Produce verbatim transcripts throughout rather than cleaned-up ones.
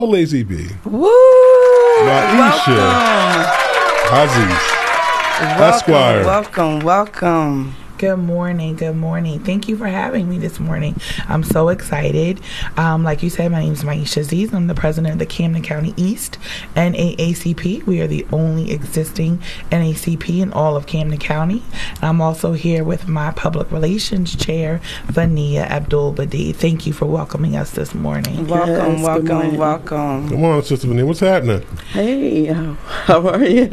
Lazy B. Woo! Maisha Aziz Esquire. Welcome, welcome. Good morning. Good morning. Thank you for having me this morning. I'm so excited. Um, like you said, my name is Maisha Aziz. I'm the president of the Camden County East N double A C P. We are the only existing N double A C P in all of Camden County. I'm also here with my public relations chair, Vania Abdul-Badi. Thank you for welcoming us this morning. Welcome, Yes, welcome, good morning. welcome. Come on, Sister Vania. What's happening? Hey, how how are you?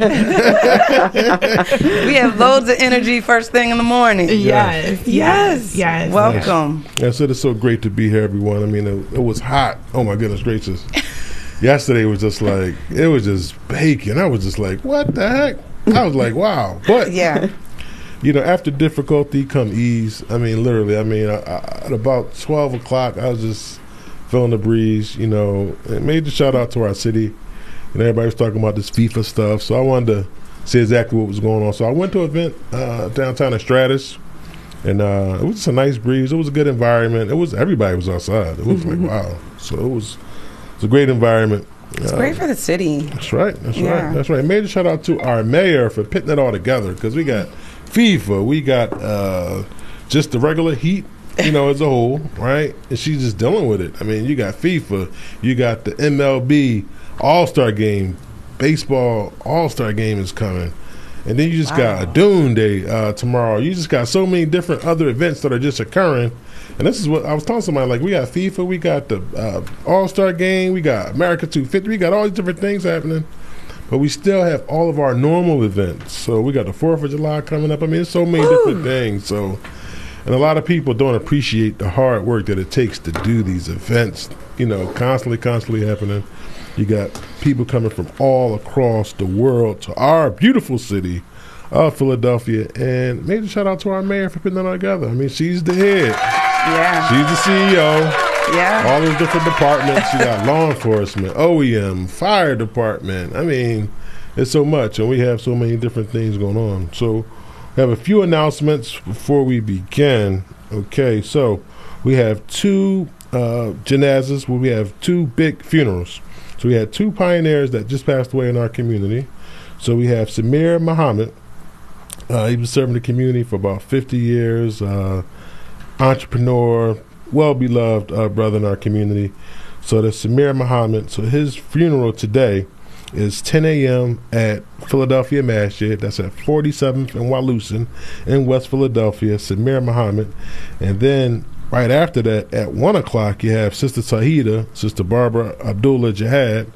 We have loads of energy first thing in the morning. Yes, yes, yes. Welcome. I said it's so great to be here, everyone. I mean, it, it was hot. Oh, my goodness gracious. Yesterday was just like, it was just baking. I was just like, what the heck? I was like, wow. But, Yeah. you know, after difficulty come ease. I mean, literally, I mean, I, I, at about twelve o'clock, I was just feeling the breeze, you know. And major shout out to our city. And everybody was talking about this FIFA stuff. So I wanted to see exactly what was going on. So I went to an event uh, downtown at Stratus, and uh, it was just a nice breeze. It was a good environment. It was everybody was outside. It was like wow. So it was it was a great environment. It's uh, great for the city. That's right. That's Yeah. right. That's right. Major shout out to our mayor for putting it all together because we got FIFA, we got uh, just the regular heat. You know, as a whole, right? And she's just dealing with it. I mean, you got FIFA, you got the M L B All-Star Game, baseball All-Star Game is coming. And then you just Wow. got a Dune Day uh, tomorrow. You just got so many different other events that are just occurring. And this is what I was telling somebody, like, we got FIFA, we got the uh, All-Star Game, we got America two fifty, we got all these different things happening. But we still have all of our normal events. So we got the fourth of July coming up. I mean, there's so many different things. So, and a lot of people don't appreciate the hard work that it takes to do these events, you know, constantly, constantly happening. You got people coming from all across the world to our beautiful city of Philadelphia. And major shout out to our mayor for putting that all together. I mean, she's the head. Yeah. She's the C E O. Yeah. All those different departments. You got law enforcement, O E M, fire department. I mean, it's so much. And we have so many different things going on. So we have a few announcements before we begin. Okay, so we have two uh, janazas where we have two big funerals. So we had two pioneers that just passed away in our community. So we have Samir Muhammad. Uh, he was serving the community for about fifty years. Uh, entrepreneur, well-beloved uh, brother in our community. So that's Samir Muhammad. So his funeral today is ten a.m. at Philadelphia Masjid. That's at forty-seventh and Walloosin in West Philadelphia, Samir Muhammad. And then right after that, at one o'clock, you have Sister Tahida, Sister Barbara Abdullah Jihad.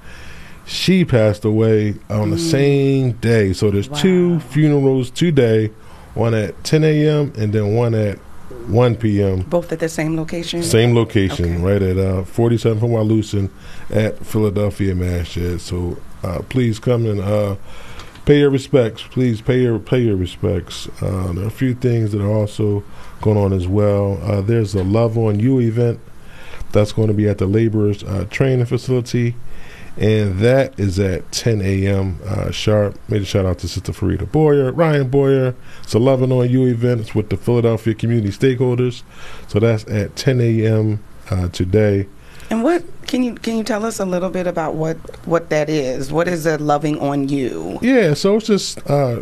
She passed away on the same day. So there's Wow. two funerals today, one at ten a.m. and then one at one p.m. Both at the same location? Same location, Okay. right at uh, forty-seven from Walloosin at Philadelphia Masjid. So uh, please come and uh, pay your respects. Please pay your pay your respects. Uh, there are a few things that are also going on as well. Uh, there's a Love on You event that's going to be at the Laborers uh, Training Facility, and that is at ten a.m. Uh, sharp. Made a shout out to Sister Farida Boyer, Ryan Boyer. It's a Loving on You event. It's with the Philadelphia community stakeholders. So that's at ten a.m. Uh, today. And what can you can you tell us a little bit about what what that is? What is a Loving on You? Yeah, so it's just uh,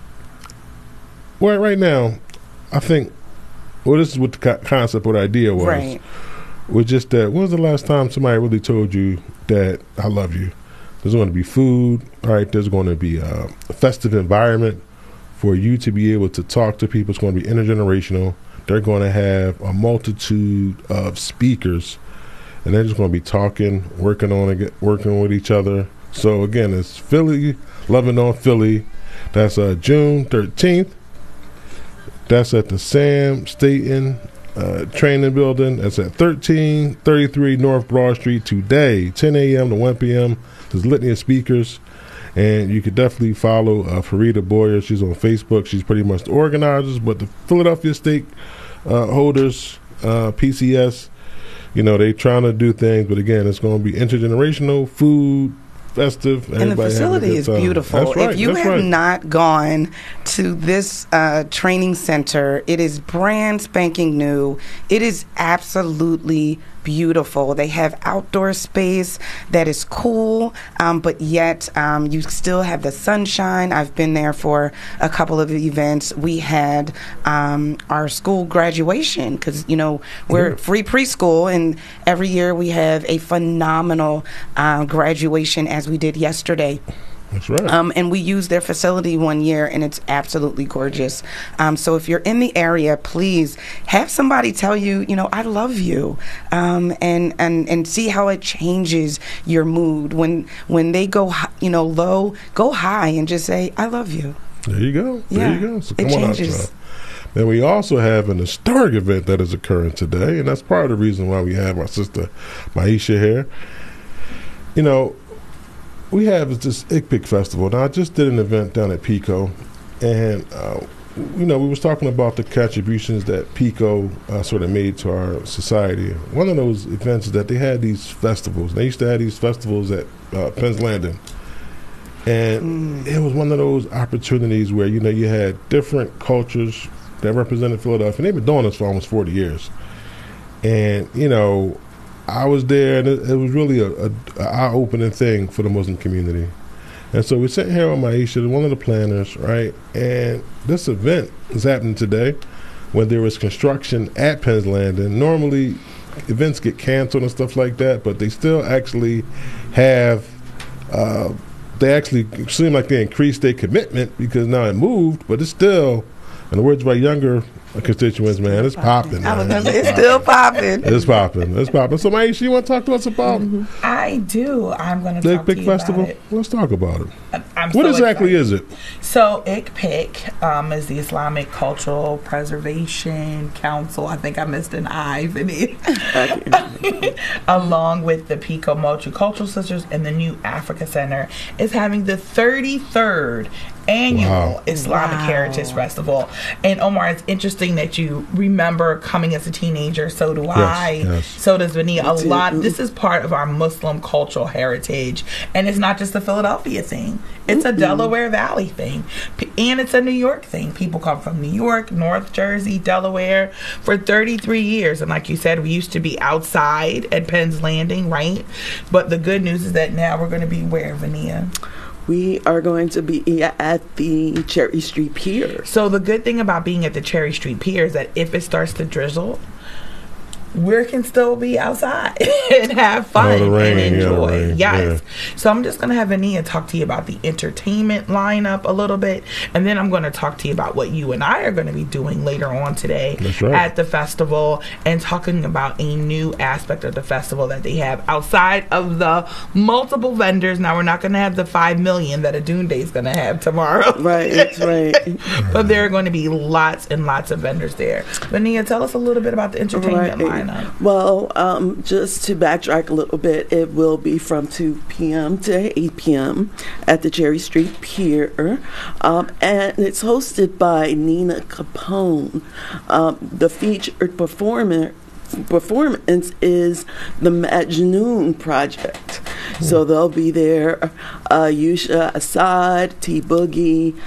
well, right now, I think. Well, this is what the co- concept or the idea was. Right. Was just that. When was the last time somebody really told you that I love you? There's going to be food, all right? There's going to be uh, a festive environment for you to be able to talk to people. It's going to be intergenerational. They're going to have a multitude of speakers, and they're just going to be talking, working on it, working with each other. So again, it's Philly, Loving on Philly. That's uh, June thirteenth. That's at the Sam Staten uh, Training Building. That's at thirteen thirty-three North Broad Street today, ten a.m. to one p.m. There's a litany of speakers. And you could definitely follow uh, Farida Boyer. She's on Facebook. She's pretty much the organizers. But the Philadelphia Stake uh, holders, uh, P C S, you know, they trying to do things. But again, it's going to be intergenerational, food, festive. And the facility is beautiful. That's right, if you that's have right. not gone to this uh, training center, it is brand spanking new. It is absolutely beautiful. They have outdoor space that is cool, um, but yet um, you still have the sunshine. I've been there for a couple of events. We had um, our school graduation because, you know, we're mm. free preschool, and every year we have a phenomenal uh, graduation as we did yesterday. That's right. Um, and we used their facility one year, and it's absolutely gorgeous. Um, so if you're in the area, please have somebody tell you, you know, I love you, um, and, and and see how it changes your mood. When when they go, hi- you know, low, go high and just say, I love you. There you go. There Yeah, you go. So it come on out, changes. y'all. Then we also have an historic event that is occurring today, and that's part of the reason why we have our sister Maisha here. You know, we have this I C P I C Festival. Now, I just did an event down at PICO, and, uh, you know, we was talking about the contributions that PICO uh, sort of made to our society. One of those events is that they had these festivals. They used to have these festivals at uh, Penn's Landing. And mm. it was one of those opportunities where, you know, you had different cultures that represented Philadelphia. And they've been doing this for almost forty years. And, you know, I was there, and it, it was really a, a, a eye-opening thing for the Muslim community. And so we're sitting here with Maisha, one of the planners, right? And this event is happening today when there was construction at Penn's Landing. Normally, events get canceled and stuff like that, but they still actually have, uh, they actually seem like they increased their commitment because now it moved, but it's still, in the words of our younger constituents, man, it's popping. I was gonna say, it's still popping. It's popping. It's popping. So, Maisha, you want to talk to us about Mm-hmm. I do. I'm going to the talk to I C P I C you Festival? about it. Let's talk about it. I'm What so exactly excited. is it? So I C P I C um, is the Islamic Cultural Preservation Council. I think I missed an I in it. Along with the PICO Multicultural Sisters and the New Africa Center is having the thirty-third annual Wow. Islamic Wow. Heritage Festival. And Omar, it's interesting that you remember coming as a teenager. So do I. yes. So does Vania. A Me too. lot. This is part of our Muslim cultural heritage, and it's not just a Philadelphia thing. It's a Delaware Valley thing, P- and it's a New York thing. People come from New York, North Jersey, Delaware for thirty-three years, and like you said, we used to be outside at Penn's Landing, right? But the good news is that now we're going to be where, Vania? We are going to be at the Cherry Street Pier. So the good thing about being at the Cherry Street Pier is that if it starts to drizzle, we can still be outside and have fun Oh, the rain, and yeah, the enjoy. rain, Yes. So I'm just going to have Ania talk to you about the entertainment lineup a little bit, and then I'm going to talk to you about what you and I are going to be doing later on today That's right. at the festival, and talking about a new aspect of the festival that they have outside of the multiple vendors. Now, we're not going to have the five million that Adune Day is going to have tomorrow. Right, right. But there are going to be lots and lots of vendors there. Vania, tell us a little bit about the entertainment Right. lineup. Well, um, just to backtrack a little bit, it will be from two p.m. to eight p.m. at the Cherry Street Pier. Um, and it's hosted by Nina Capone. Um, the featured performer performance is the Majnoon Project. So they'll be there, uh, Yusha Assad, T Boogie,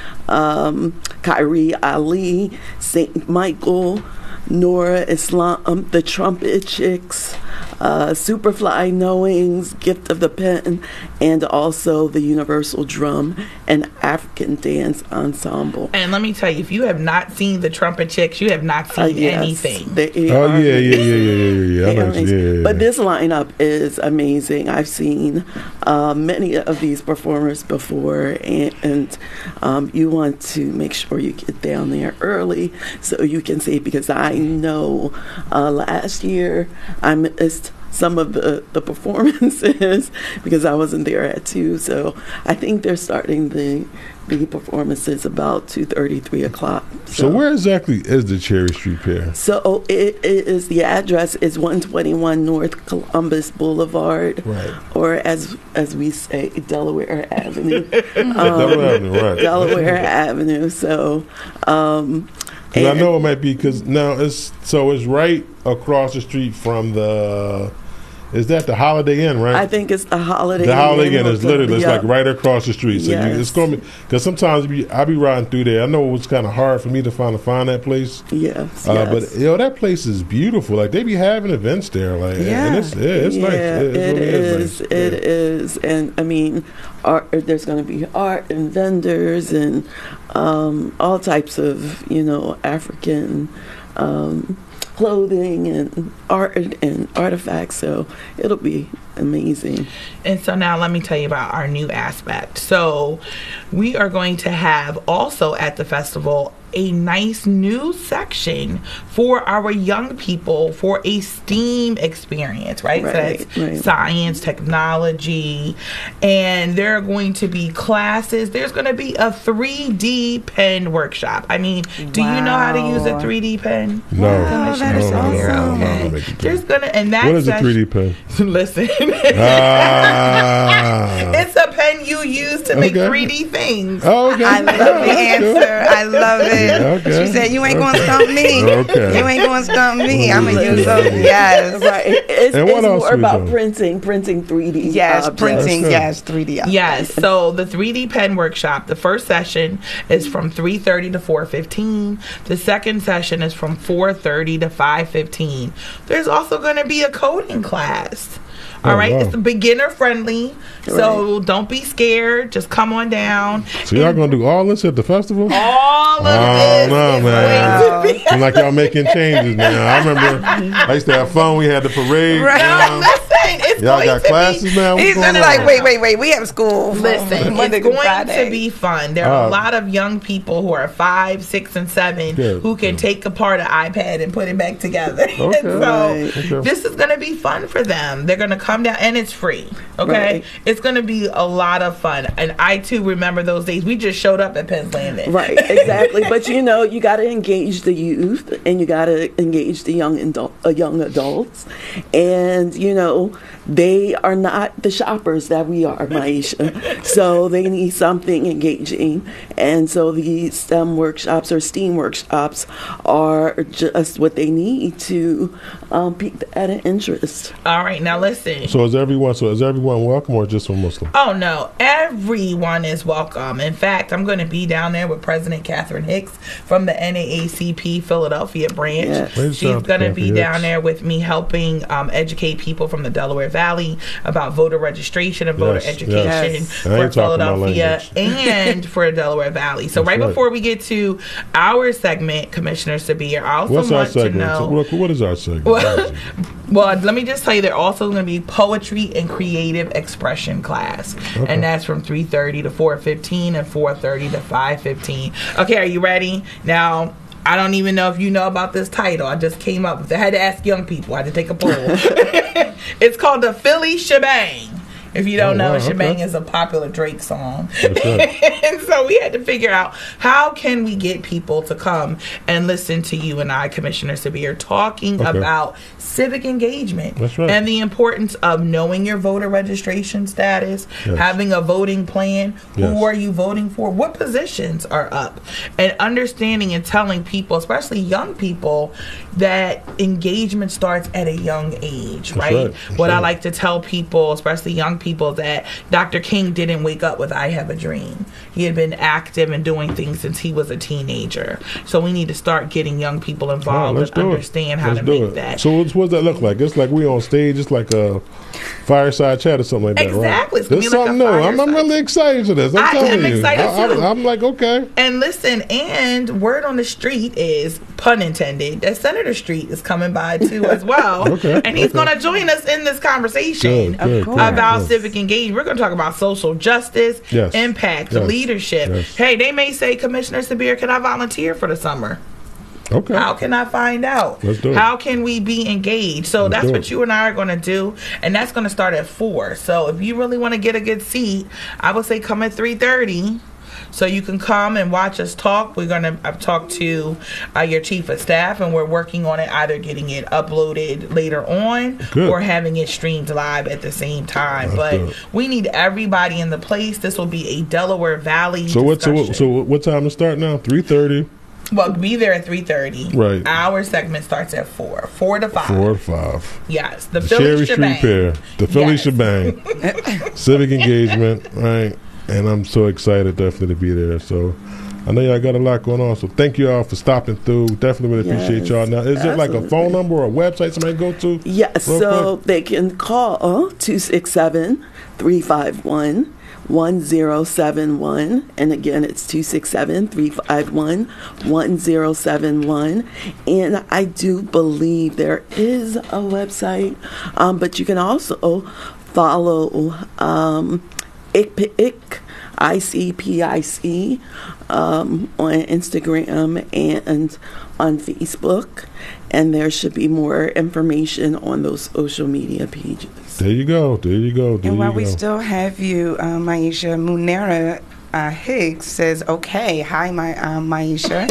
um, Kyrie Ali, Saint Michael, Nora Islam, um, the Trumpet Chicks, uh, Superfly Knowings, Gift of the Pen, and also the Universal Drum and African Dance Ensemble. And let me tell you, if you have not seen the Trumpet Chicks, you have not seen Uh, yes, anything. they Oh, are yeah, yeah, yeah, yeah, yeah, yeah, yeah. I They know are what you- amazing. yeah, yeah, But yeah. this lineup is amazing. I've seen uh, many of these performers before, and, and um, you want to make sure you get down there early so you can see, because I know uh, last year I missed some of the, the performances because I wasn't there at two. So I think they're starting the the performances about two thirty, three o'clock. So where exactly is the Cherry Street Pier? So it, it is, the address is one twenty-one North Columbus Boulevard, Right. or as as we say, Delaware Avenue. um, Delaware Avenue, right. Delaware Avenue. So, um, 'Cause I and- know it might be because now it's so it's right across the street from the is that the Holiday Inn, right? I think it's the Holiday The Holiday Inn Inn is Hotel. literally it's Yeah. like right across the street. So Yes. you, it's going to be because sometimes be, I be riding through there. I know it was kind of hard for me to find to find that place. Yes, Uh, yes. But yo, that place is beautiful. Like they be having events there. Like Yeah. and it's yeah, it's yeah, nice. It, it really is. nice. It Yeah. is, and I mean, art. There's going to be art and vendors and um, all types of you know African um, clothing and art and artifacts. So it'll be amazing. And so now let me tell you about our new aspect. So we are going to have also at the festival a nice new section for our young people for a STEAM experience, right? Right, so that's right. science, technology, and there are going to be classes. There's going to be a three D pen workshop. I mean, do you know how to use a Wow. three D pen? No, Wow, that no, is no, no, no, no, awesome. no, Okay. no, make it There's clear. gonna and that What is a session- three D pen? Listen. Ah. It's a pen you use to make Okay. three D things. Oh, okay. I love the That's good. answer. I love it. Yeah, okay. She said, "You ain't going to stump me. Okay. You ain't going to stump me. I'm gonna use those." Listen. Yes, Right. It's, And what it's else more we about doing? printing, printing three D. yes, objects. printing. That's good. Yes, three D. Yes. So the three D pen workshop, the first session is from three thirty to four fifteen. The second session is from four thirty to five fifteen. There's also going to be a coding class. All Oh, right, wow. it's beginner friendly, so don't be scared. Just come on down. So y'all gonna do all this at the festival? All of Oh, this no, is man. going to be. Seem like y'all making changes now. I remember I used to have fun. We had the parade. Right. now. No, listen, it's Y'all going got to classes be. now? What's He's going gonna like, on? wait, wait, wait. We have school. from Listen, Monday it's to going Friday. to be fun. There are Uh, a lot of young people who are five, six, and seven Good, who can good. take apart an iPad and put it back together. Okay. And so Right. Okay. this is going to be fun for them. They're going to come down, and it's free. Okay, Right. it's going to be a lot of fun. And I too remember those days. We just showed up at Penn's Landing. Right, exactly. But you know, you got to engage the youth, and you got to engage the young adult, uh, young adults, and you know, they are not the shoppers that we are, Maisha. So they need something engaging, and so these STEM workshops or STEAM workshops are just what they need to um, pique at an interest. All right, now listen. So is everyone? So is everyone welcome or just from Muslim? Oh no, everyone is welcome. In fact, I'm going to be down there with President Catherine Hicks from the N double A C P Philadelphia branch. Yes. Praise She's God, going to be Kathy down Hicks. there with me helping um, educate people from the Delaware Valley about voter registration and voter Yes, education yes. I ain't for talking my Philadelphia language. and for Delaware Valley. So That's right, right. before we get to our segment, Commissioner Sabir, I also What's our want to segment? know. What, what is our segment? Well, well, let me just tell you, they're also going to be poetry and creative expression class, Okay. and that's from three thirty to four fifteen and four thirty to five fifteen. Okay, are you ready? Now, I don't even know if you know about this title. I just came up with it. I had to ask young people. I had to take a poll. It's called the Philly Shebang. If you don't Oh, know, wow, a shebang okay. is a popular Drake song. That's right. And so we had to figure out how can we get people to come and listen to you and I, Commissioner Sabir, talking Okay. about civic engagement. That's right. And the importance of knowing your voter registration status, Yes. having a voting plan, Yes. who are you voting for, what positions are up, and understanding and telling people, especially young people, that engagement starts at a young age, That's right? right. That's What I right. like to tell people, especially young people, that Doctor King didn't wake up with I have a dream. He had been active and doing things since he was a teenager. So we need to start getting young people Oh, involved let's and do it. understand how Let's to do make it. that. So what's, what does that look like? It's like we on stage. It's like a fireside chat or something like that, Exactly. right? It's gonna This be like something a new. I'm, I'm fireside. really excited for this. I'm I telling am you. excited, I, too. I'm, I'm like, okay. And listen, and word on the street is, pun intended, that Senator Street is coming by too as well. Okay, And he's okay. going to join us in this conversation Good, good, course. good. about Yes. civic engagement. We're going to talk about social justice, Yes. impact, Yes. leadership. Yes. Hey, they may say, Commissioner Sabir, can I volunteer for the summer? Okay. How can I find out? Let's do it. How can we be engaged? So Let's that's do what it. you and I are going to do, and that's going to start at four. So if you really want to get a good seat, I would say come at three thirty. So you can come and watch us talk. We're going to I've talked to uh, your chief of staff, and we're working on it, either getting it uploaded later on Good. or having it streamed live at the same time. That's but good. we need everybody in the place. This will be a Delaware Valley So what? So what, discussion. so what time to start now? Three thirty. Well, be there at three thirty. Right. Our segment starts at four. Four to five. Four to five. Yes. The, The Philly Cherry shebang. Street Pier. The Philly Yes. shebang. Civic engagement, right? And I'm so excited definitely to be there. So I know y'all got a lot going on. So thank you all for stopping through. Definitely really appreciate Yes, y'all. Now, is it like a absolutely. phone number or a website somebody can go to? Yes, Real so quick. they can call two six seven, three five one, one zero seven one. And again, it's two six seven, three five one, one zero seven one. And I do believe there is a website, um, but you can also follow um, I C P I C, I C P I C, um, on Instagram and on Facebook. And there should be more information on those social media pages. There you go. There you go. There And while you we go. still have you, um, Maisha, Munera uh, Higgs says, okay, hi, my um, Maisha.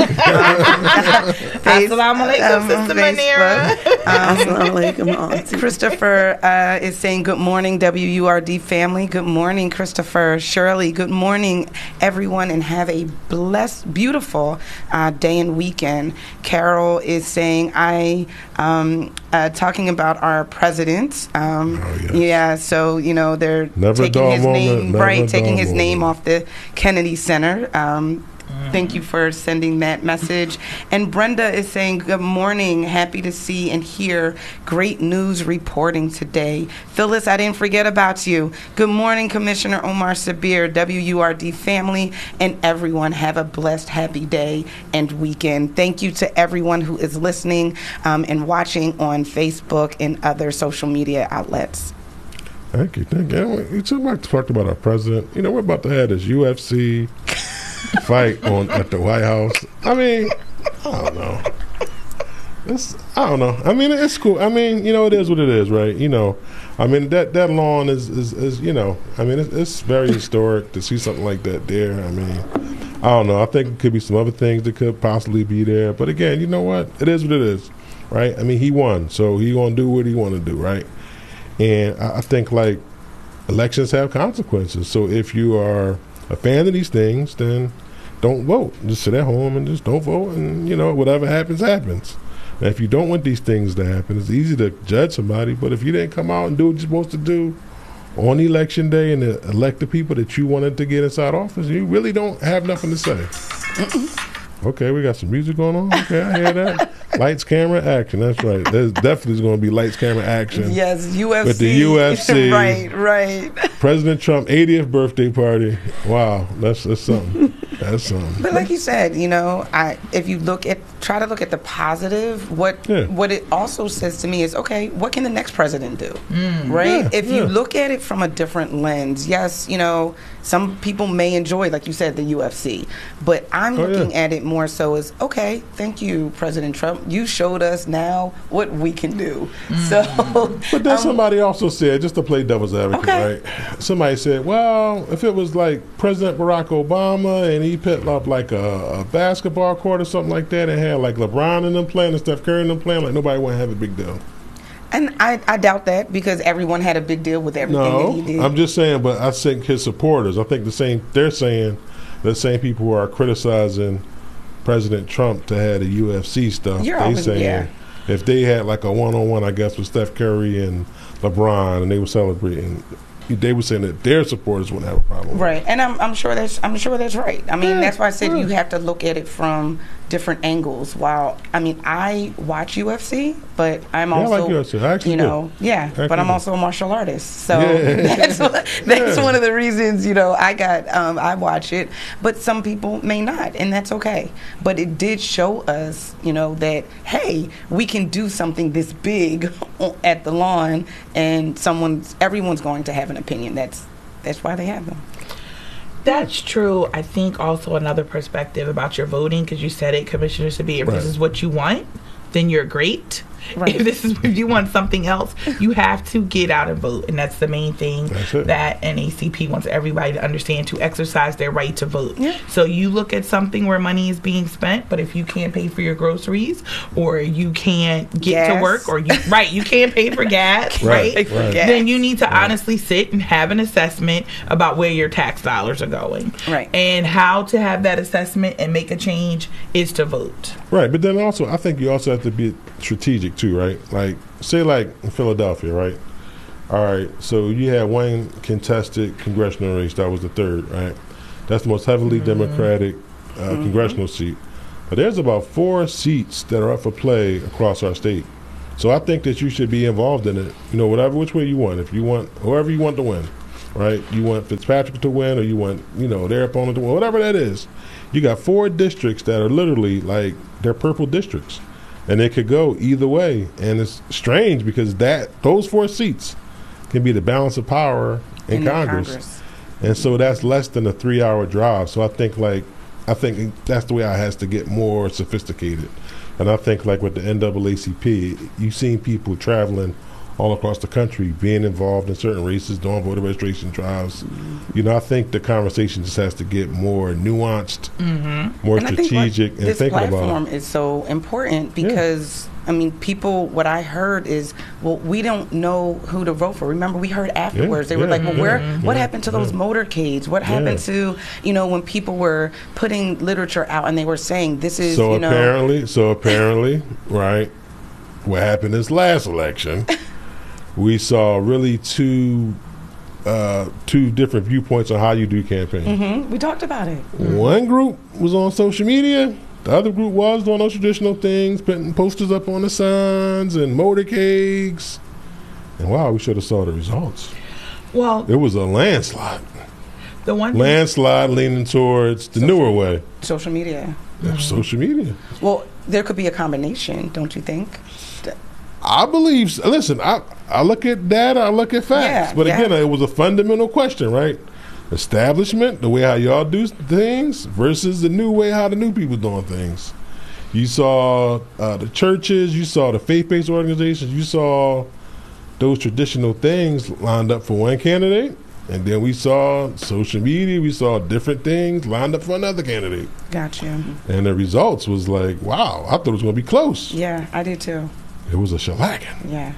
Assalamu alaikum, Sister Munera. Assalamu alaikum, Auntie. Christopher uh, is saying, good morning, W U R D family. Good morning, Christopher. Shirley, good morning, everyone, and have a blessed, beautiful uh, day and weekend. Carol is saying, I, um, uh, talking about our president. Um, Oh, yes. Yeah, so, you know, they're Never a taking dull his moment, name, never a right, taking dull his name moment. off the Kennedy Center. Um, Thank you for sending that message. And Brenda is saying, good morning. Happy to see and hear great news reporting today. Phyllis, I didn't forget about you. Good morning, Commissioner Omar Sabir, W U R D family, and everyone. Have a blessed, happy day and weekend. Thank you to everyone who is listening um, and watching on Facebook and other social media outlets. Thank you. Thank you. You too much talked about our president. You know, we're about to have this U F C fight on at the White House. I mean, I don't know. It's, I don't know. I mean, it's cool. I mean, you know, it is what it is, right? You know, I mean, that that lawn is, is, is you know, I mean, it's, it's very historic to see something like that there. I mean, I don't know. I think it could be some other things that could possibly be there. But again, you know what? It is what it is, right? I mean, he won, so he gonna do what he want to do, right? And I, I think like elections have consequences. So if you are a fan of these things, then don't vote. Just sit at home and just don't vote, and you know, whatever happens, happens. Now, if you don't want these things to happen, it's easy to judge somebody, but if you didn't come out and do what you're supposed to do on election day and uh, elect the people that you wanted to get inside office, you really don't have nothing to say. Okay, we got some music going on. Okay, I hear that. Lights, camera, action. That's right. There's definitely going to be lights, camera, action. Yes, U F C. With the U F C. Right, right. President Trump eightieth birthday party. Wow, that's, that's something. That's something. But like you said, you know, I if you look at try to look at the positive, what Yeah. what it also says to me is, okay, what can the next president do? Right? Yeah, if yeah. you look at it from a different lens, yes, you know, some people may enjoy, like you said, the U F C. But I'm Oh, looking yeah. at it more so as, okay, thank you, President Trump. You showed us now what we can do. So But then um, somebody also said, just to play devil's advocate, Okay. right? Somebody said, well, if it was like President Barack Obama and he put up like a, a basketball court or something like that and had like LeBron and them playing and Steph Curry and them playing, like nobody wouldn't have a big deal. and I, I doubt that because everyone had a big deal with everything that No, he did. I'm just saying, but I think his supporters, I think the same, they're saying the same people who are criticizing President Trump to have the U F C stuff. You're they always- saying yeah. if they had like a one-on-one, I guess, with Steph Curry and LeBron and they were celebrating, they were saying that their supporters wouldn't have a problem. with it. Right, and I'm, I'm sure that's I'm sure that's right. I mean, Yeah, that's why I said yeah. you have to look at it from different angles. While I mean, I watch U F C, but I'm Yeah, I also like U F C. I actually you know, yeah, Actually but I'm do. also a martial artist, so Yeah. that's what, that's Yeah. one of the reasons you know I got um, I watch it. But some people may not, and that's okay. But it did show us, you know, that hey, we can do something this big at the lawn, and someone's everyone's going to have an opinion. That's that's why they have them. That's true. I think also another perspective about your voting, because you said it, Commissioner Sabir, if Right. this is what you want, then you're great. Right. If this is if you want something else, you have to get out and vote, and that's the main thing that N A C P wants everybody to understand, to exercise their right to vote. Yeah. So you look at something where money is being spent, but if you can't pay for your groceries, or you can't get gas. to work, or you right, you can't pay for gas, right? Right, right. Then you need to right. honestly sit and have an assessment about where your tax dollars are going, right? And how to have that assessment and make a change is to vote, right? But then also, I think you also have to be strategic too, right? Like, say, like in Philadelphia, right? All right, so you had one contested congressional race. That was the third, right? That's the most heavily mm-hmm. Democratic uh, mm-hmm. congressional seat. But there's about four seats that are up for play across our state. So I think that you should be involved in it, you know, whatever, which way you want. If you want, whoever you want to win, right? You want Fitzpatrick to win, or you want, you know, their opponent to win, whatever that is. You got four districts that are literally like, they're purple districts. And it could go either way. And it's strange because that those four seats can be the balance of power in, in Congress. Congress. And so that's less than a three-hour drive. So I think, like, I think that's the way it has to get more sophisticated. And I think, like, with the N double A C P, you've seen people traveling all across the country being involved in certain races, doing voter registration drives. Mm-hmm. You know, I think the conversation just has to get more nuanced, mm-hmm. more and strategic, and thinking about it. This platform is so important because, yeah. I mean, people, what I heard is, well, we don't know who to vote for. Remember, we heard afterwards, yeah, they yeah, were like, well, yeah, where, yeah, what happened to yeah. those motorcades? What happened yeah. to, you know, when people were putting literature out and they were saying, this is, so you know. Apparently, so apparently, right, what happened this last election, we saw really two uh, two different viewpoints on how you do campaign. Mm-hmm. We talked about it. Mm-hmm. One group was on social media. The other group was doing those traditional things, putting posters up on the signs and motorcades. And wow, we should have saw the results. Well, it was a landslide. The one landslide leaning towards the social, newer way. Social media. Mm-hmm. Social media. Well, there could be a combination, don't you think? I believe. Listen, I I look at data, I look at facts, yeah, but yeah. again, it was a fundamental question, right? Establishment, the way how y'all do things, versus the new way how the new people doing things. You saw uh, the churches, you saw the faith-based organizations, you saw those traditional things lined up for one candidate, and then we saw social media, we saw different things lined up for another candidate. Gotcha. And the results was like, wow, I thought it was going to be close. Yeah, I did too. It was a shellacking. Yeah.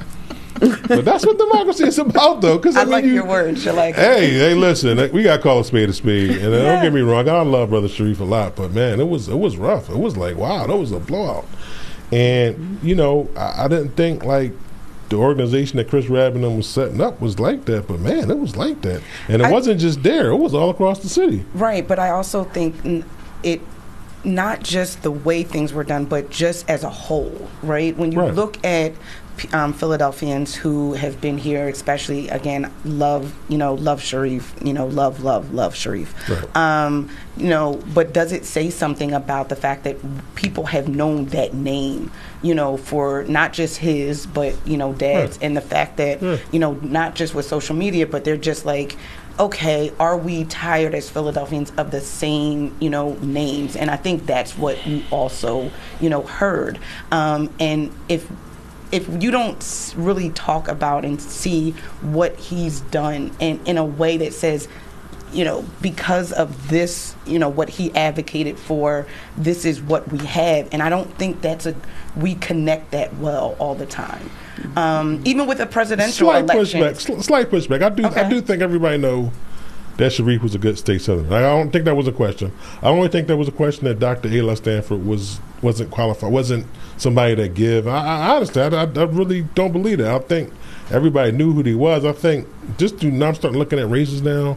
But that's what democracy is about, though. Cause, I, I mean, like you, your word, shellacking. Hey, hey, listen, we got to call a spade a spade. And yeah. don't get me wrong, I love Brother Sharif a lot, but man, it was it was rough. It was like, wow, that was a blowout. And, mm-hmm. you know, I, I didn't think, like, the organization that Chris Rabinum was setting up was like that, but man, it was like that. And it I, wasn't just there, it was all across the city. Right, but I also think it, not just the way things were done, but just as a whole, right? When you right. look at um, Philadelphians who have been here, especially, again, love, you know, love Sharif, you know, love, love, love Sharif. Right. Um, you know, but does it say something about the fact that people have known that name, you know, for not just his, but, you know, Dad's, right. and the fact that, yeah. you know, not just with social media, but they're just like, okay, are we tired as Philadelphians of the same, you know, names? And I think that's what you also, you know, heard. Um, and if if you don't really talk about and see what he's done and in a way that says, you know, because of this, you know, what he advocated for, this is what we have. And I don't think that's a, we connect that well all the time. Um, even with a presidential slight election. Pushback, sl- slight pushback. I do, okay. I do think everybody know that Sharif was a good state senator. I don't think that was a question. I only think that was a question that Doctor Ayla Stanford was, wasn't qualified, wasn't somebody that give. I, I honestly, I, I, I really don't believe that. I think everybody knew who he was. I think, just to now start looking at races now,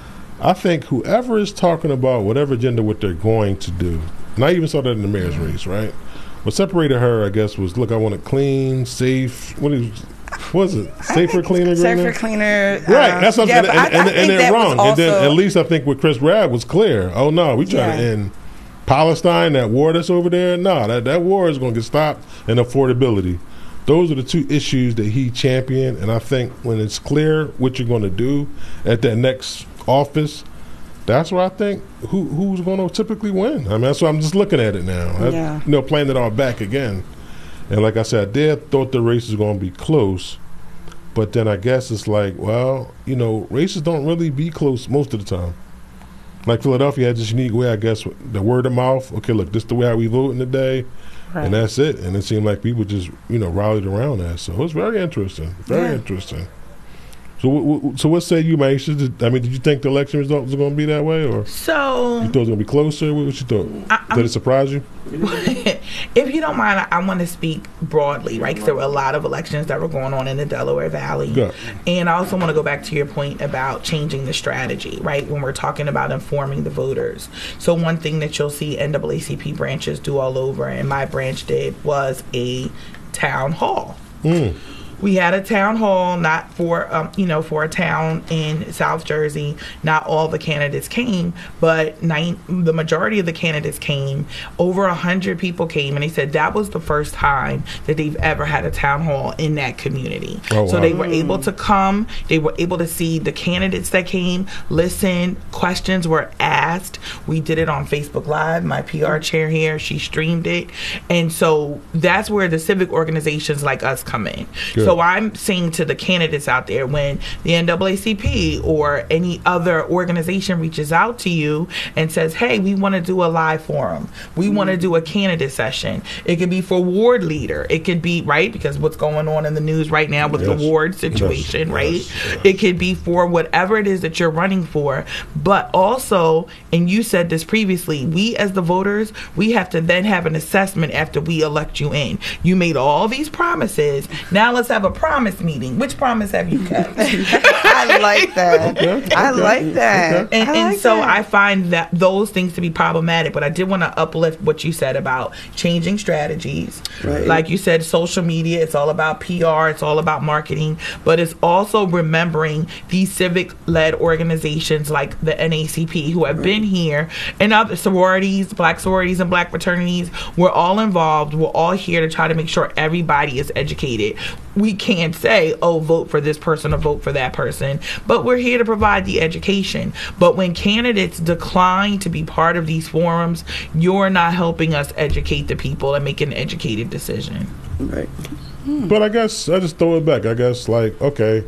I think whoever is talking about whatever agenda, what they're going to do, and I even saw that in the mayor's race, right? What separated her, I guess, was, look, I want it clean, safe, what is What was it? Safer, cleaner, greener? Safer, cleaner. Right. Um, that's what yeah, I'm saying. And, and, and they're wrong. And then at least I think with Chris Rabb was clear. Oh, no, we trying yeah. to end Palestine, that war that's over there. No, that, that war is going to get stopped, and affordability. Those are the two issues that he championed. And I think when it's clear what you're going to do at that next office, that's where I think who who's going to typically win. I mean, that's why I'm just looking at it now. Yeah. I, you know, playing it all back again. And like I said, I did thought the race was going to be close, but then I guess it's like, well, you know, races don't really be close most of the time. Like Philadelphia had this unique way, I guess, the word of mouth. Okay, look, this is the way how we voting today, right. And that's it. And it seemed like people just, you know, rallied around that. So it was very interesting, very yeah. interesting. So, w- w- so what say you, Maisha? Did, I mean, did you think the election result was going to be that way, or so you thought it was going to be closer? What, what you thought? I, Did it surprise you? If you don't mind, I, I want to speak broadly, right? Because there were a lot of elections that were going on in the Delaware Valley, yeah. And I also want to go back to your point about changing the strategy, right? When we're talking about informing the voters. So one thing that you'll see N double A C P branches do all over, and my branch did, was a town hall. Mm. We had a town hall, not for, um, you know, for a town in South Jersey. Not all the candidates came, but nine, the majority of the candidates came. Over a hundred people came, and they said that was the first time that they've ever had a town hall in that community. Oh, wow. So they were able to come. They were able to see the candidates that came, listen, questions were asked. We did it on Facebook Live. My P R chair here, she streamed it. And so that's where the civic organizations like us come in. Good. So I'm saying to the candidates out there, when the N double A C P or any other organization reaches out to you and says, hey, we want to do a live forum, we mm-hmm. want to do a candidate session. It could be for ward leader. It could be, right, because what's going on in the news right now with yes. the ward situation, yes. right? Yes. Yes. It could be for whatever it is that you're running for. But also, and you said this previously, we as the voters, we have to then have an assessment after we elect you in. You made all these promises. Now let's have a promise meeting. Which promise have you kept? I like that. Okay, okay, I like that. Okay. And, I like and so that. I find that those things to be problematic, but I did want to uplift what you said about changing strategies. Right. Like you said, social media, it's all about P R, it's all about marketing, but it's also remembering these civic-led organizations like the N double A C P who have right. been here, and other sororities, black sororities and black fraternities. We're all involved. We're all here to try to make sure everybody is educated. We can't say, oh, vote for this person or vote for that person, but we're here to provide the education. But when candidates decline to be part of these forums, you're not helping us educate the people and make an educated decision. Right. Hmm. But I guess I just throw it back. I guess, like, okay,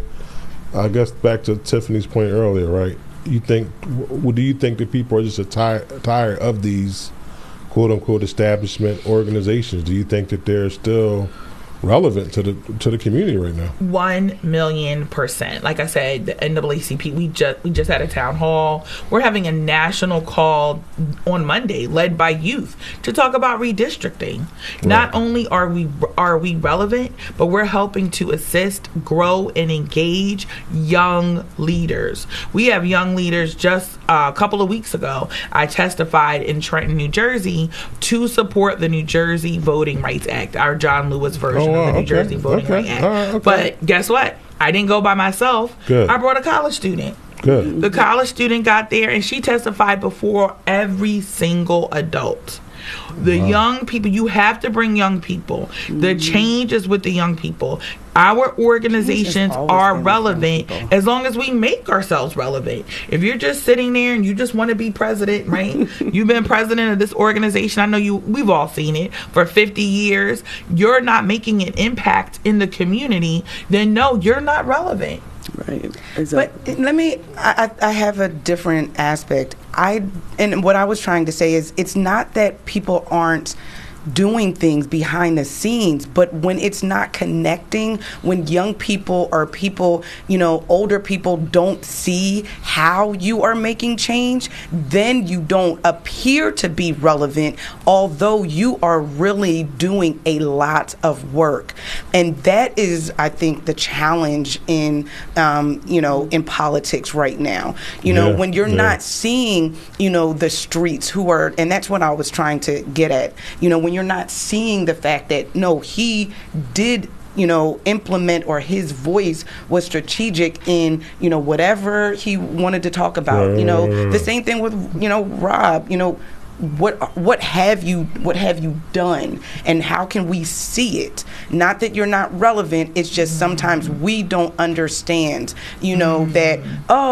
I guess back to Tiffany's point earlier, right? You think, w- do you think that people are just a tire- tired of these quote-unquote establishment organizations? Do you think that they're still relevant to the to the community right now? One million percent. Like I said, the N double A C P, we just we just had a town hall. We're having a national call on Monday, led by youth, to talk about redistricting. Right. Not only are we are we relevant, but we're helping to assist, grow, and engage young leaders. We have young leaders. Just uh, a couple of weeks ago, I testified in Trenton, New Jersey, to support the New Jersey Voting Rights Act, our John Lewis version. Oh, of the New okay. Jersey Voting okay. Rights Act. Right, okay. But guess what? I didn't go by myself. Good. I brought a college student. Good. The college student got there, and she testified before every single adult. The wow. young people, you have to bring young people. Mm-hmm. The change is with the young people. Our organizations are relevant as long as we make ourselves relevant. If you're just sitting there and you just want to be president, right? You've been president of this organization. I know you. We've all seen it for fifty years. You're not making an impact in the community. Then no, you're not relevant. Right. Exactly. But let me, I, I have a different aspect. I, and what I was trying to say is it's not that people aren't doing things behind the scenes, but when it's not connecting, when young people or people, you know, older people don't see how you are making change, then you don't appear to be relevant, although you are really doing a lot of work. And that is, I think, the challenge in, um, you know, in politics right now. You know, yeah, when you're yeah. not seeing, you know, the streets who are, and that's what I was trying to get at, you know, when you're not seeing the fact that, no, he did, you know, implement, or his voice was strategic in, you know, whatever he wanted to talk about. Uh, you know, the same thing with, you know, Rob, you know, what what have you what have you done, and how can we see it? Not that you're not relevant, it's just sometimes we don't understand, you know, that, oh,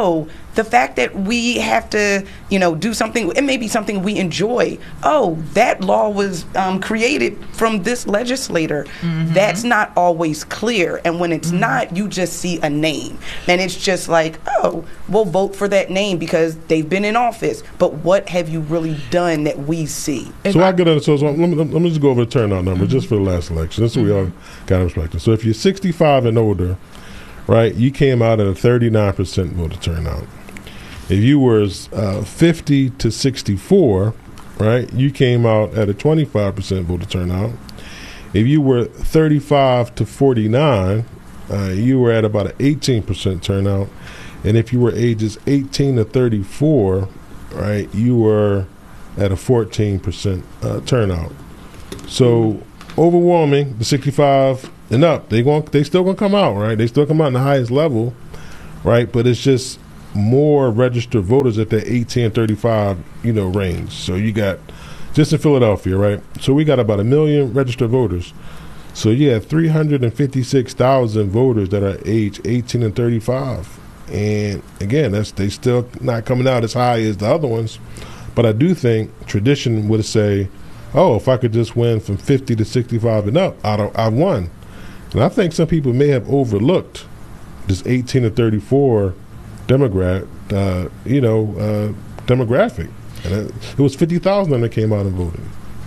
the fact that we have to, you know, do something, it may be something we enjoy. Oh, that law was um, created from this legislator. Mm-hmm. That's not always clear. And when it's mm-hmm. not, you just see a name. And it's just like, oh, we'll vote for that name because they've been in office. But what have you really done that we see? So I get it. So, so let, me, let me just go over the turnout number mm-hmm. just for the last election. That's what we all got to respect. So if you're sixty-five and older, right, you came out at a thirty-nine percent voter turnout. If you were uh, fifty to sixty-four, right, you came out at a twenty-five percent voter turnout. If you were thirty-five to forty-nine, uh, you were at about an eighteen percent turnout. And if you were ages eighteen to thirty-four, right, you were at a fourteen percent uh, turnout. So overwhelming, the sixty-five and up, they going they still gonna come out, right? They still come out in the highest level, right? But it's just more registered voters at the eighteen and thirty-five, you know, range. So you got just in Philadelphia, right? So we got about a million registered voters. So you have three hundred fifty-six thousand voters that are age eighteen and thirty-five. And again, that's they still not coming out as high as the other ones. But I do think tradition would say, oh, if I could just win from fifty to sixty-five and up, I don't, I won. And I think some people may have overlooked this eighteen to thirty-four demographic, uh, you know, uh, demographic. And it, it was fifty thousand that came out and voted.